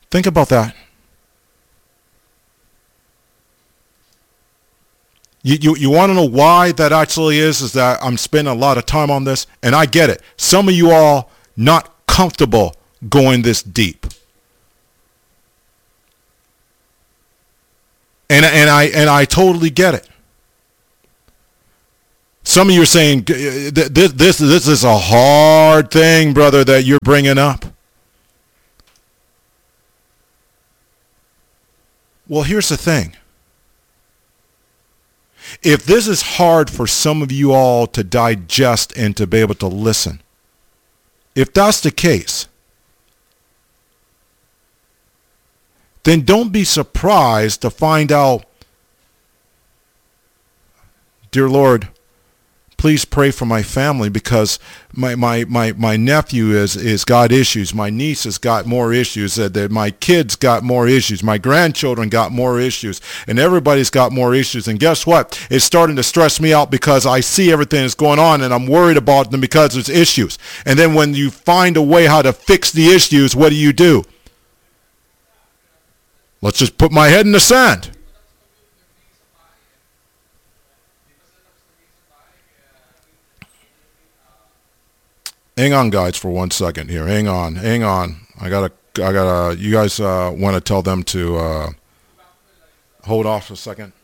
Think about that. You want to know why that actually is that I'm spending a lot of time on this, and I get it. Some of you all not comfortable going this deep. And I totally get it. Some of you are saying this is a hard thing, brother, that you're bringing up. Well, here's the thing. If this is hard for some of you all to digest and to be able to listen, if that's the case, then don't be surprised to find out, dear Lord, please pray for my family because my nephew is got issues. My niece has got more issues. That my kids got more issues. My grandchildren got more issues. And everybody's got more issues. And guess what? It's starting to stress me out because I see everything that's going on and I'm worried about them because there's issues. And then when you find a way how to fix the issues, what do? Let's just put my head in the sand. Hang on, guys, for 1 second here. Hang on. I gotta. You guys want to tell them to hold off for a second?